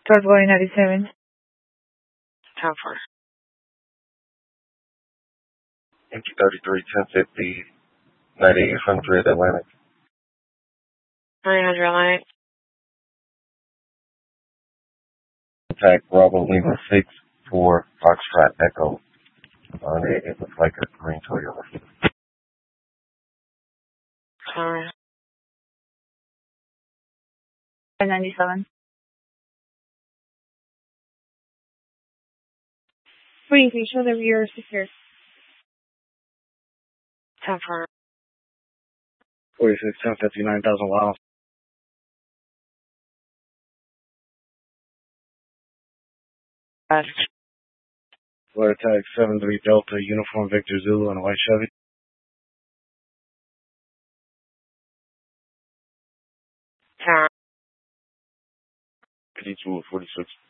February 97. 10 for Yankee 33, 1050, 9800 Atlantic. 900 Atlantic. Contact Bravo Lima 6 for Foxtrot Echo. It looks like a green Toyota. Sorry. 97. Please make sure the rear is secure. 10 for 46, 1050, 9,000 miles. Florida tag 73 Delta, Uniform Victor Zulu, and a white Chevy. Tower. 52 46.